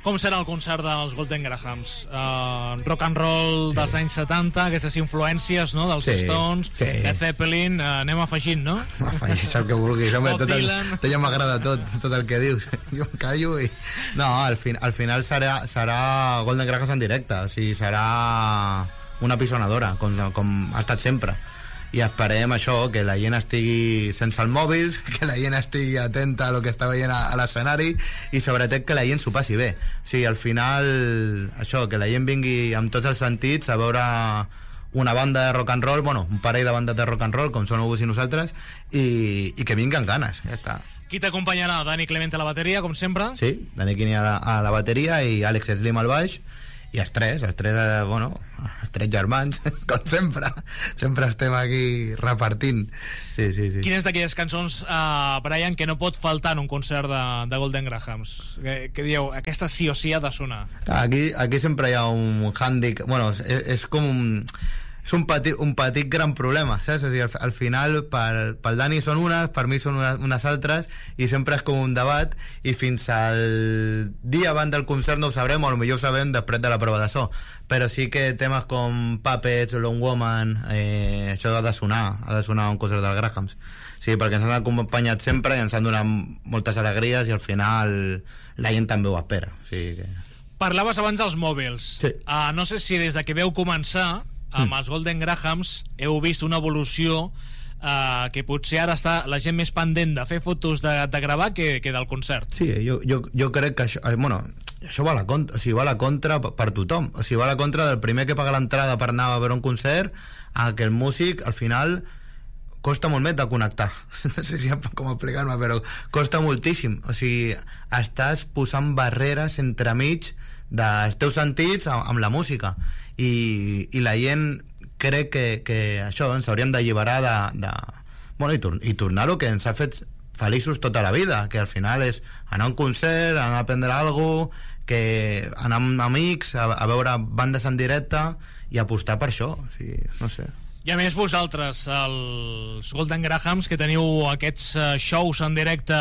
Com serà el concert dels Golden Grahams? Rock and roll dels anys 70, aquestes influències, no?, dels Stones, de Zeppelin, anem afegint, no? Afegeix el que vulguis, home, tot ja m'agrada tot el que dius. Jo em callo i... No, al final serà Golden Grahams en directe, o sigui, serà una pisonadora, com ha estat sempre. I esperem això, que la gent estigui sense els mòbils, que la gent estigui atenta a lo que està veient a l'escenari i sobretot que la gent s'ho passi bé. O sigui, al final, això, que la gent vingui amb tots els sentits a veure una banda de rock and roll, bueno, un parell de bandes de rock and roll, com són Obús i nosaltres, i que vinguen ganes, ja està. Qui t'acompanyarà? Dani Clemente a la bateria, com sempre? Sí, Dani Quini a la bateria i Àlex Slim al baix, i els tres germans, com sempre estem aquí repartint. Sí. Quines d'aquelles cançons, Brian, que no pot faltar en un concert de Golden Grahams? Que dieu, aquesta sí o sí ha de sonar. Aquí sempre hi ha un hàndicap, bueno, és com és un petit gran problema, saps? O sigui, al final pel Dani són unes, per mi són unes altres, i sempre és com un debat, i fins al dia abans del concert no ho sabrem, o potser ho sabem després de la prova de so, però sí que temes com Puppets, Lone Woman, això ha de sonar a un concert dels Grahams, sí, perquè ens han acompanyat sempre i ens han donat moltes alegries, i al final la gent també ho espera, o sigui que... Parlaves abans dels mòbils. Sí. No sé si des de que veu començar amb els Golden Grahams heu vist una evolució, que potser ara està la gent més pendent de fer fotos de gravar que del concert. Sí, jo crec que això va a la contra, o sigui, va a la contra per tothom, o sigui, va a la contra del primer que paga l'entrada per anar a veure un concert, a que el músic al final costa molt més de connectar. No sé si com explicar-me, però costa moltíssim, o sigui, estàs posant barreres entremig dels teus sentits amb la música, i la gent crec que això ens hauríem d'alliberar i tornar a lo que ens ha fet feliços tota la vida, que al final és anar a un concert, anar a aprendre alguna cosa, que anar amb amics a veure bandes en directe i apostar per això, o sigui, no sé. I a més vosaltres, els Golden Grahams, que teniu aquests shows en directe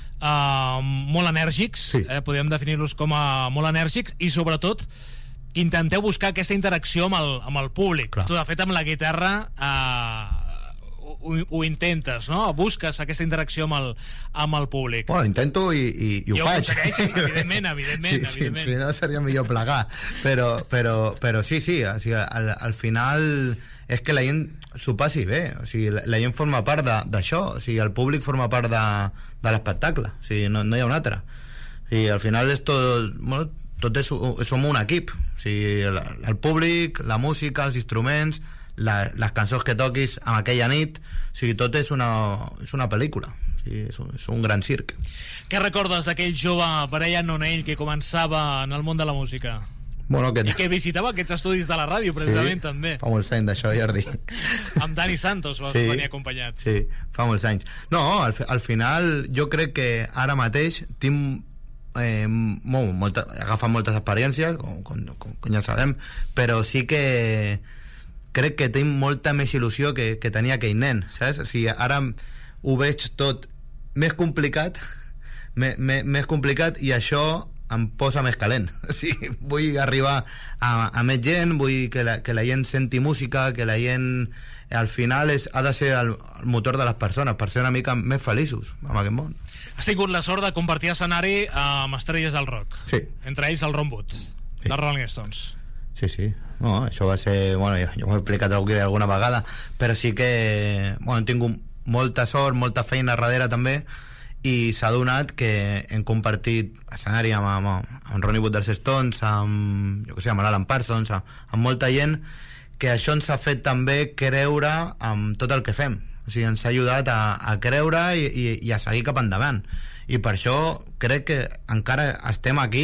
molt enèrgics, sí. Podríem definir-los com a molt enèrgics, i sobretot intenteu buscar aquesta interacció amb el públic. Clar. Tu, de fet, amb la guitarra ho intentes, no? Busques aquesta interacció amb el públic. Bueno, intento i ho faig. I ho aconsegueixes, evidentment. Sí, no seria millor plegar, però sí, o sigui, al final és que la gent s'ho passi bé, o sigui, la gent forma part d'això, o sigui, el públic forma part de l'espectacle, o sigui, no hi ha un altre. O sigui, al final és tot som un equip, o sigui, el públic, la música, els instruments, les cançons que toquis en aquella nit, o sigui, tot és una pel·lícula, o sigui, és un gran circ. Què recordes d'aquell jove Brian O'Neill que començava en el món de la música? Bueno, i que visitava aquests estudis de la ràdio, precisament, sí, també. Fa molts anys d'això, Jordi. Amb Dani Santos vas venir acompanyat. Sí, fa molts anys. No, al final jo crec que ara mateix tinc he agafat moltes experiències, com ja sabem, però sí que crec que tinc molta més il·lusió que tenia aquell nen, saps? O sigui, ara ho veig tot més complicat, més complicat, i això em posa més calent. O sigui, vull arribar a més gent, vull que la gent senti música, que la gent al final ha de ser el motor de les persones, per ser una mica més feliços amb aquest món. Has tingut la sort de compartir escenari amb estrelles del rock, sí. Entre ells el Ron Wood, sí. De Rolling Stones. Sí. No, això va ser... Bueno, jo ho he explicat alguna vegada, però sí que he tingut molta sort, molta feina darrere també, i s'ha donat que hem compartit escenari amb Ronnie Wood dels Stones, amb Alan Parsons, amb molta gent, que això ens ha fet també creure en tot el que fem. O sigui, ens ha ajudat a creure i a seguir cap endavant, i per això crec que encara estem aquí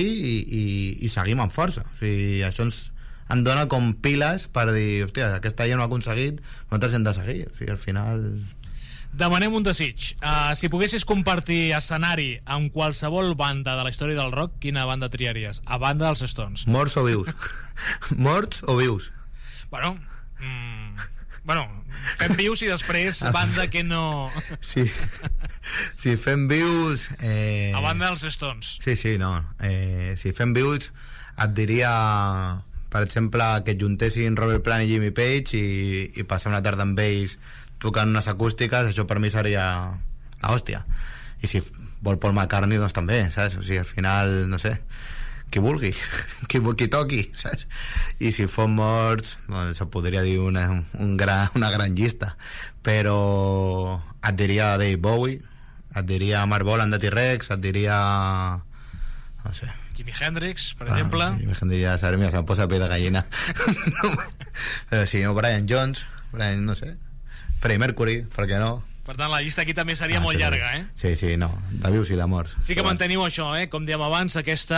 i seguim amb força. O sigui, això ens dona com piles per dir, hòstia, aquesta gent ho ha aconseguit, nosaltres hem de seguir. O sigui, al final... Demanem un desig. Si poguessis compartir escenari amb qualsevol banda de la història del rock, quina banda triaries? A banda dels Stones. Morts o vius? Morts o vius? Bueno, Bueno, fem vius i després banda que no... Sí, si fem vius... A banda dels Stones. Sí, no. Si fem vius, et diria, per exemple, que et juntessin Robert Plant i Jimmy Page i passar una tarda amb ells tocant unes acústiques, això per mi seria la hòstia. I si vol Paul McCartney, doncs també, saps? O sigui, al final, no sé, qui vulgui, qui toqui, saps? I si fos morts, doncs se podria dir una gran llista, però et diria Dave Bowie, et diria Mark Bolan de T-Rex, et diria, no sé, Jimi Hendrix, per exemple. Jimi Hendrix ja sabem, ja se'm posa pell de gallina. Però si no, Brian Jones, no sé, Freddie Mercury, per què no? Per tant, la llista aquí també seria molt llarga, eh? Sí, no, de vius i de morts. Sí que manteniu això, com dèiem abans, aquesta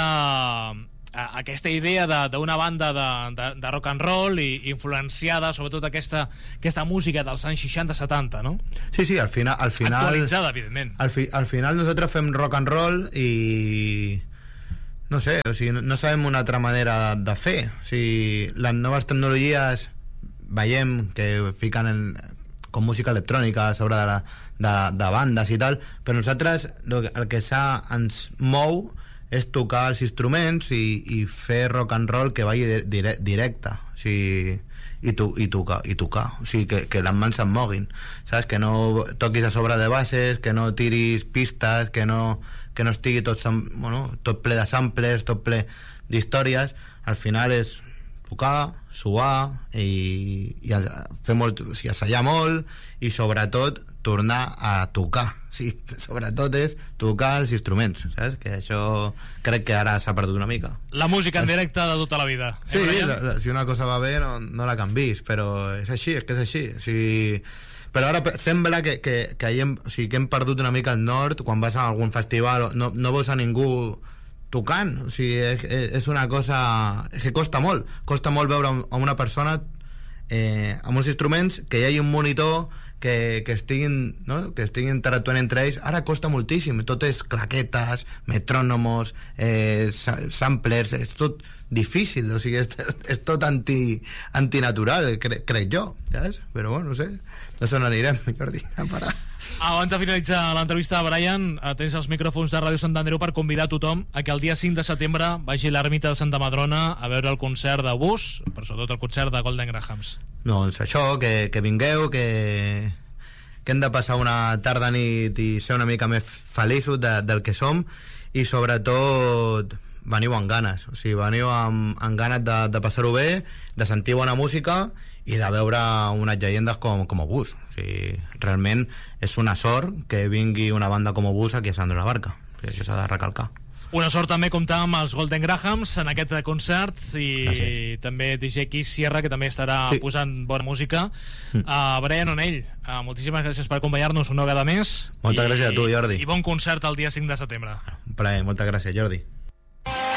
idea d'una banda de rock and roll i influenciada, sobretot aquesta música dels anys 60-70, no? Sí, al final actualitzada, evidentment. Al final nosaltres fem rock and roll i no sé, o sigui, no sabem una altra manera de fer. O sigui, les noves tecnologies veiem que fiquen com música electrònica a sobre de bandes i tal, però nosaltres el que ens mou és tocar els instruments i fer rock and roll que vagi directe, o sigui, i tocar, o sigui, que les mans se'n moguin, saps? Que no toquis a sobre de bases, que no tiris pistes, que no estigui tot ple de samplers, tot ple d'històries. Al final és tocar, suar i fer molt, o sigui, assajar molt i sobretot tornar a tocar. Sí, sobretot és tocar els instruments, saps? Que això crec que ara s'ha perdut una mica. La música en directe de tota la vida. Sí, si una cosa va bé no la canvis, però és així, és que és així. O sigui, però ara sembla que hem perdut una mica el nord. Quan vas a algun festival no veus a ningú tocant, o sigui, és una cosa que costa molt veure a una persona amb uns instruments, que hi hagi un monitor que estiguin interactuant entre ells. Ara costa moltíssim, tot és claquetes, metrònomos, samplers, és tot difícil, o sigui, és tot antinatural, crec jo, saps? Però bueno, no sé, no se n'anirem, Jordi, a parar. Abans de finalitzar l'entrevista, Brian, tens els micròfons de Ràdio Sant Andreu per convidar tothom a que el dia 5 de setembre vagi a l'ermita de Santa Madrona a veure el concert de Bus, però sobretot el concert de Golden Grahams. Doncs això, que vingueu, que hem de passar una tarda nit i ser una mica més feliços del que som, i sobretot veniu amb ganes, o sigui, veniu amb ganes de passar-ho bé, de sentir bona música i de veure unes llegendes com Bus. O sigui, realment és una sort que vingui una banda com Bus aquí a Sant Andreu de la Barca, o sigui, això s'ha de recalcar. Una sort també comptar amb els Golden Grahams en aquest concert i també DJ Keith Sierra, que també estarà posant bona música. Brian O'Neill, moltíssimes gràcies per acompanyar-nos una vegada més. Moltes gràcies a tu, Jordi. I bon concert el dia 5 de setembre. Un plaer, moltes gràcies, Jordi.